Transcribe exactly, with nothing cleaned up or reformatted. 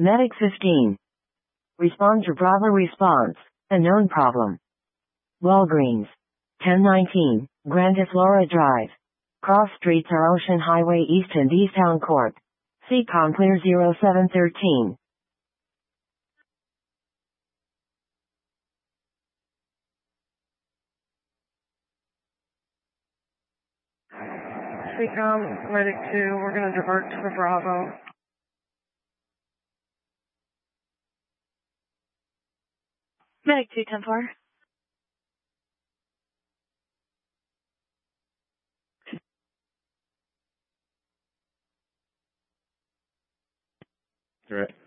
Medic fifteen. Respond to Bravo response. A known problem. Walgreens. ten nineteen, Grandis Laura Drive. Cross streets are Ocean Highway East and Easttown Court. C COM clear zero seven thirteen. C COM, Medic two, we're going to divert to the Bravo. Medic two ten four. Correct.